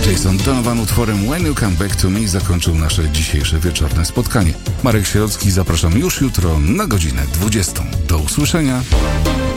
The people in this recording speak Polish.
Jason Donovan utworem When You Come Back to Me zakończył nasze dzisiejsze wieczorne spotkanie. Marek Sierocki, zapraszam już jutro na godzinę 20. Do usłyszenia.